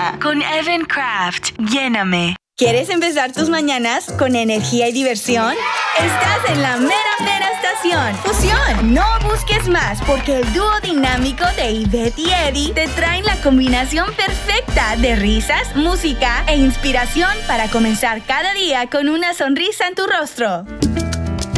día con Evan Craft. Lléname. ¿Quieres empezar tus mañanas con energía y diversión? Estás en la mera estación. Fusión. No busques más porque el dúo dinámico de Ivette y Eddie te traen la combinación perfecta de risas, música e inspiración para comenzar cada día con una sonrisa en tu rostro.